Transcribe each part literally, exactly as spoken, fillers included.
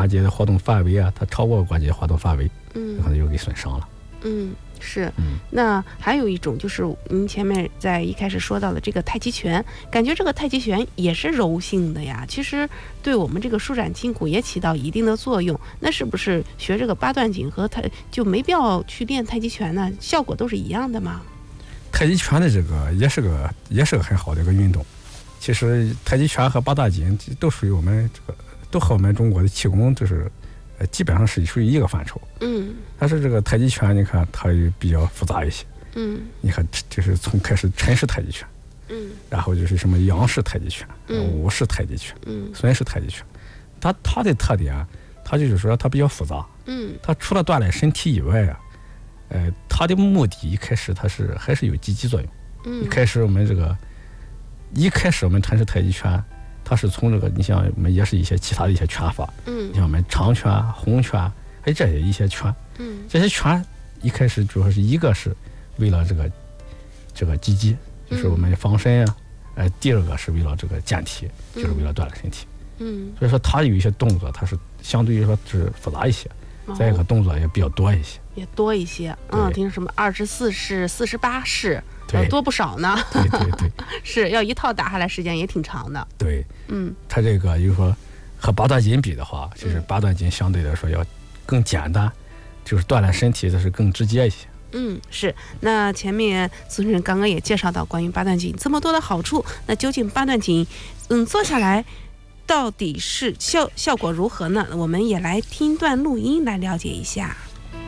关节的活动范围啊，它超过关节活动范围， 嗯， 可能就给损伤了。 嗯，是。 嗯， 那还有一种就是您前面在一开始说到的这个太极拳，感觉这个太极拳也是柔性的呀，其实对我们这个舒展筋骨也起到一定的作用。那是不是学这个八段锦和太就没必要去练太极拳呢？效果都是一样的吗？ 太极拳的这个也是个也是个很好的一个运动。其实太极拳和八段锦都属于我们这个都和我们中国的气功就是呃基本上是属于一个范畴。 嗯， 但是这个太极拳你看它也比较复杂一些。 嗯， 你看就是从开始陈氏太极拳， 嗯， 然后就是什么杨氏太极拳、 嗯吴氏太极拳、 嗯孙氏太极拳，它它的特点啊，它就是说它比较复杂。 嗯， 它除了锻炼身体以外啊，呃，它的目的一开始它是还是有积极作用。 嗯， 一开始我们这个一开始我们陈氏太极拳，它是从这个你像我们也是一些其他的一些拳法， 嗯， 像我们长拳、红拳，还有这些一些拳， 嗯， 这些拳一开始主要是一个是为了这个这个积极，就是我们防身啊，呃，第二个是为了这个健体，就是为了锻炼身体。 嗯， 所以说它有一些动作，它是相对于说是复杂一些，再一个动作也比较多一些， 也多一些。嗯，听什么二十四式、四十八式， 对， 多不少呢。 对对对， 是要一套打下来，时间也挺长的。 对， 嗯， 它这个就是说和八段锦比的话，其实八段锦相对来说要更简单，就是锻炼身体，这是更直接一些。 嗯，是。那前面苏主任刚刚也介绍到关于八段锦这么多的好处，那究竟八段锦，嗯，做下来到底是效效果如何呢？我们也来听段录音来了解一下。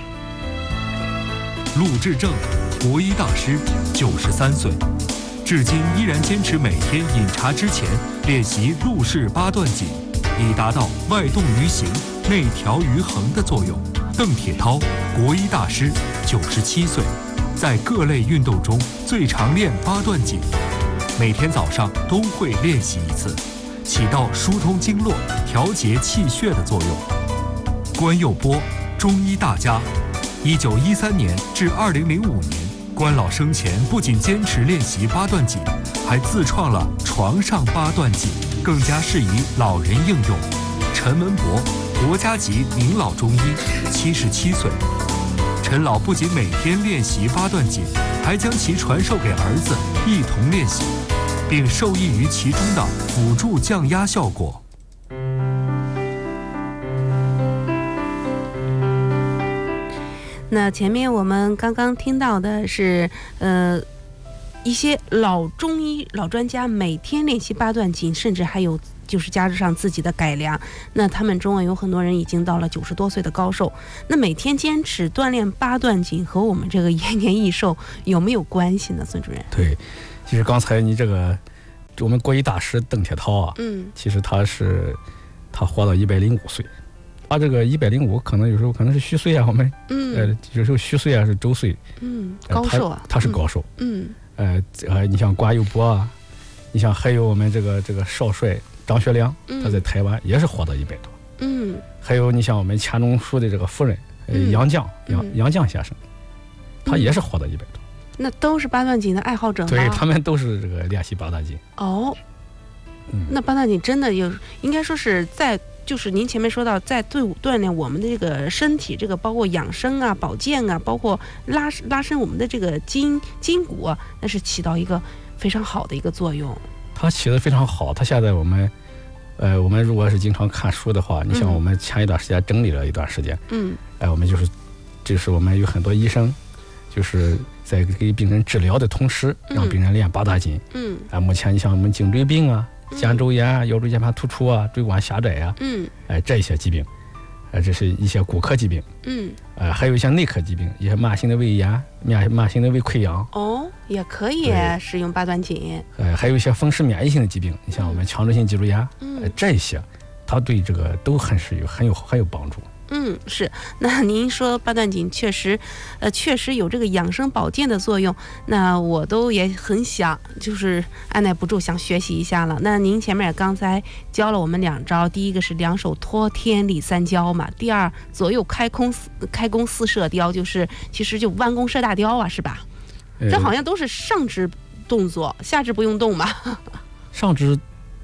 陆志正，国医大师，九十三岁，至今依然坚持每天饮茶之前练习陆氏八段锦，以达到外动于形、内调于衡的作用。邓铁涛，国医大师，九十七岁，在各类运动中最常练八段锦，每天早上都会练习一次，起到疏通经络、调节气血的作用。关佑波，中医大家，一九一三年至二零零五年，关老生前不仅坚持练习八段锦，还自创了床上八段锦，更加适宜老人应用。陈文博，国家级名老中医，七十七岁。陈老不仅每天练习八段锦，还将其传授给儿子一同练习，并受益于其中的辅助降压效果。 那前面我们刚刚听到的是，呃，一些老中医、老专家每天练习八段锦，甚至还有就是加上自己的改良。那他们中啊有很多人已经到了九十多岁的高寿。那每天坚持锻炼八段锦和我们这个延年益寿有没有关系呢，孙主任？ 对，其实刚才你这个我们国医大师邓铁涛啊， 嗯， 其实他是他活到一百零五岁。他这个一百零五可能有时候可能是虚岁啊，我们嗯呃有时候虚岁啊是周岁， 嗯，高寿啊， 他, 他是高寿， 嗯呃呃，你像关佑波啊，你像还有我们这个这个少帅张学良，他在台湾也是活到一百多， 嗯， 还有你像我们钱钟书的这个夫人，呃嗯杨绛杨嗯杨绛先生，他也是活到一百多， 那都是八段锦的爱好者吗？ 对，他们都是这个练习八段锦。 哦， 嗯， 那八段锦真的有，应该说是在。就是您前面说到，在队伍锻炼我们的这个身体，这个包括养生啊、保健啊，包括拉拉伸我们的这个筋筋骨啊，那是起到一个非常好的一个作用。 它起得非常好。它现在我们，呃，我们如果是经常看书的话，你像我们前一段时间整理了一段时间， 嗯， 哎、呃，我们就是，就是我们有很多医生，就是在给病人治疗的同时，让病人练八段锦。 嗯， 哎、呃，目前你像我们颈椎病啊。肩周炎啊、腰椎间盘突出啊、椎管狭窄啊， 嗯， 哎、呃，这些疾病，哎、呃，这是一些骨科疾病， 嗯， 呃，还有一些内科疾病，一些慢性的胃炎、慢慢性的胃溃疡， 哦，也可以使用八段锦， 呃，还有一些风湿免疫性的疾病，你像我们强直性脊柱炎， 嗯， 呃，这些，它对这个都很是有很有很有帮助。 嗯，是。那您说八段锦确实，呃，确实有这个养生保健的作用。那我都也很想，就是按耐不住想学习一下了。那您前面也刚才教了我们两招，第一个是两手托天理三焦嘛，第二左右开弓开弓四射雕，就是其实就弯弓射大雕啊，是吧？ 呃、 这好像都是上肢动作，下肢不用动嘛。 上肢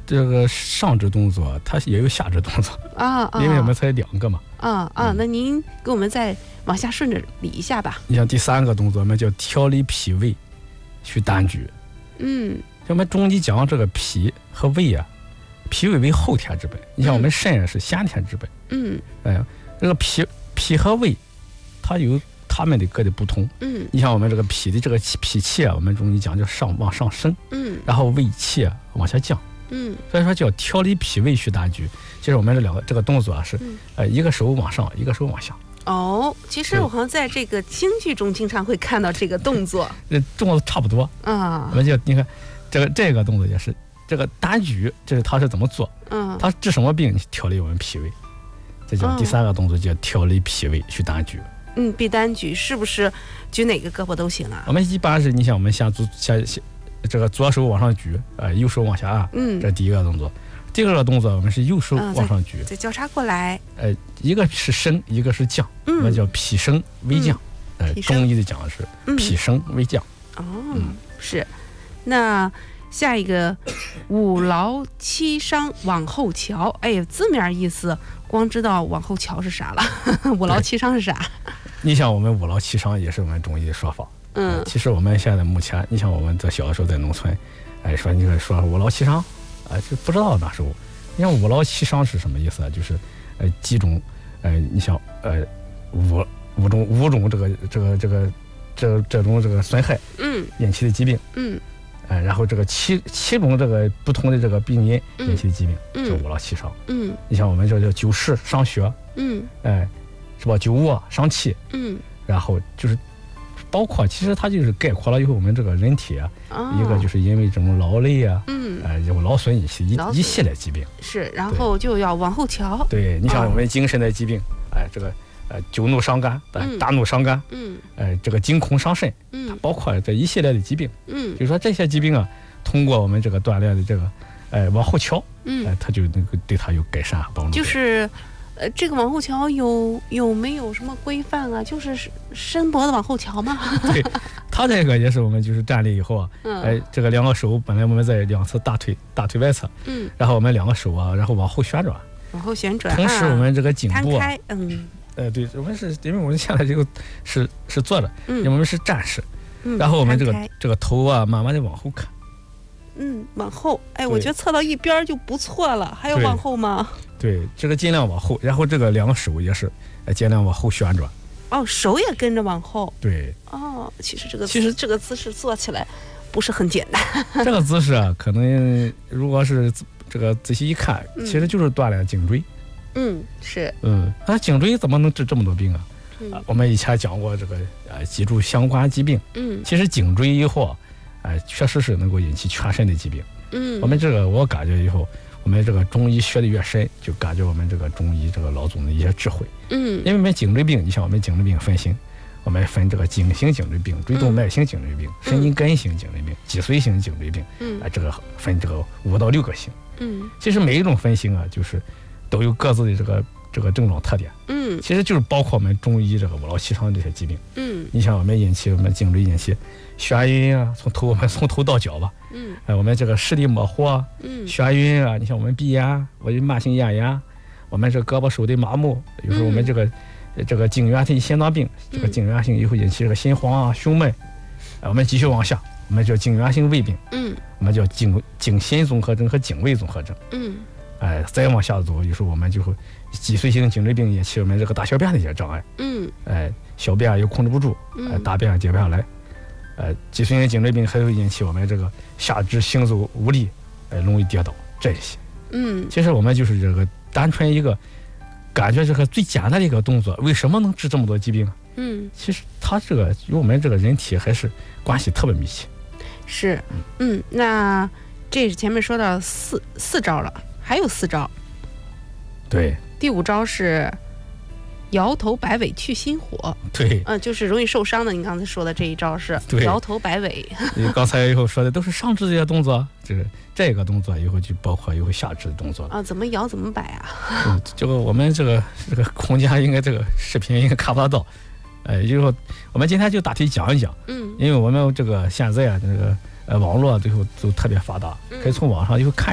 这个上肢动作，它也有下肢动作啊啊， 因为我们才两个嘛。 啊啊，那您给我们再往下顺着理一下吧。 你像第三个动作，我们叫调理脾胃，去单举。 嗯， 我们中医讲这个脾和胃啊，脾胃为后天之本。你像我们肾啊是先天之本。 嗯， 哎呀，这个脾脾和胃，它有它们的各的不同。 嗯， 你像我们这个脾的这个气脾气啊，我们中医讲叫上往上升。 嗯， 然后胃气啊往下降。 嗯， 所以说叫调理脾胃去单举。其实我们这两个这个动作啊是， 嗯、 呃，一个手往上，一个手往下。 哦，其实我好像在这个京剧中经常会看到这个动作。 这动作差不多啊。 我们就你看，这个这个动作也是这个单举，这是他是怎么做？ 嗯。 他治什么病？调理我们脾胃。这叫第三个动作，叫调理脾胃去单举。 嗯，必单举是不是举哪个胳膊都行啊？ 我们一般是，你像我们先左先先这个左手往上举，呃，右手往下按。 嗯。 这第一个动作。第二个动作我们是右手往上举， 嗯、再, 再交叉过来。 呃，一个是升，一个是降，我们、嗯、叫脾升微降。嗯、呃，中医的讲的是脾升微降。 嗯、哦，嗯、是。那下一个五劳七伤往后瞧，哎，字面意思光知道往后瞧是啥了，五劳七伤是啥？ 你像我们五劳七伤也是我们中医的说法。 嗯、 呃，其实我们现在目前，你像我们在小的时候在农村，哎，说你说五劳七伤。啊，就不知道那时候，你像五劳七伤是什么意思啊？就是，呃，几种，呃，你像呃五五种五种这个这个这个这这种这个损害， 嗯， 引起的疾病， 嗯， 呃，然后这个七七种这个不同的这个病因引起的疾病， 嗯、 叫五劳七伤。 嗯， 你像我们这叫久视伤血， 嗯， 哎，是吧？久卧伤气， 嗯， 然后就是。包括其实它就是概括了以后我们这个人体啊， 哦、 一个就是因为这种劳累啊， 嗯， 呃，有劳损引起一一系列疾病。 是，然后就要往后瞧。 对，你像我们精神的疾病，哎、哦，这个呃久怒伤肝，嗯、大怒伤肝， 嗯， 呃，这个惊恐伤肾， 嗯， 它包括这一系列的疾病， 嗯， 就是说这些疾病啊，通过我们这个锻炼的这个，哎、呃，往后瞧， 嗯， 哎、呃，它就能够对它有改善帮助。 就是。呃，这个往后瞧有有没有什么规范啊？就是伸脖子往后瞧吗？ 对，他这个也是我们就是站立以后啊， 嗯， 哎，这个两个手本来我们在两侧大腿大腿外侧， 嗯， 然后我们两个手啊，然后往后旋转， 往后旋转， 同时我们这个颈部、啊， 嗯， 呃，对，我们是因为我们现在这个是是坐着， 嗯， 因为我们是站式， 嗯， 然后我们这个这个头啊，慢慢的往后看。 嗯，往后，哎，我觉得侧到一边就不错了，还要往后吗？ 对，这个尽量往后，然后这个两个手也是，哎，尽量往后旋转。 哦，手也跟着往后。 对。 哦，其实这个其实这个姿势做起来不是很简单。 这个姿势啊，可能如果是这个仔细一看， 嗯、 其实就是锻炼颈椎。 嗯，是。 嗯，那颈椎怎么能治这么多病啊？ 嗯、 啊，我们以前讲过这个呃脊柱相关疾病。 嗯。 其实颈椎以后啊。哎，确实是能够引起全身的疾病。 嗯， 我们这个我感觉以后，我们这个中医学的越深，就感觉我们这个中医这个老祖的一些智慧。 嗯， 因为我们颈椎病，你像我们颈椎病分型，我们分这个颈型颈椎病、椎动脉型颈椎病、 嗯、 神经根型颈椎病、脊髓型颈椎病。 嗯， 哎，这个分这个五到六个型。 嗯， 其实每一种分型啊，就是都有各自的这个这个症状特点。 嗯， 其实就是包括我们中医这个五劳七伤这些疾病。 嗯， 你像我们引起我们颈椎引起。眩晕啊，从头我们从头到脚吧， 嗯， 哎，我们这个视力模糊啊， 嗯， 眩晕啊，你像我们鼻炎，我有慢性咽炎，我们这胳膊手的麻木，有时候我们这个、嗯、这个颈源性心脏病，这个颈源性以后引起这个心慌啊、胸闷，哎，我们继续往下，我们叫颈源性胃病， 嗯， 我们叫颈颈心综合征和颈胃综合征， 嗯， 哎，再往下走，有时候我们就会脊髓性颈椎病引起我们这个大小便的一些障碍， 嗯， 哎，小便又控制不住，哎，大便解不下来。呃，脊髓性颈椎病还会引起我们这个下肢行走无力，呃，容易跌倒这些。 嗯， 其实我们就是这个单纯一个感觉，这个最简单的一个动作，为什么能治这么多疾病？ 嗯， 其实它这个与我们这个人体还是关系特别密切。 是，嗯，那这是前面说到四四招了，还有四招。 对， 第五招是。摇头摆尾去心火， 对， 嗯、呃，就是容易受伤的。你刚才说的这一招是摇头摆尾。 你刚才以后说的都是上肢这些动作，就是这个动作以后就包括以后下肢的动作啊。怎么摇怎么摆啊？ 嗯，这个我们这个这个空间应该这个视频应该看不得到，呃，就是说我们今天就大体讲一讲， 嗯， 因为我们这个现在啊这个呃网络最后都特别发达，可以从网上以后看一看。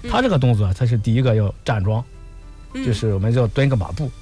嗯他这个动作，他是第一个要站桩， 嗯就是我们叫蹲个马步，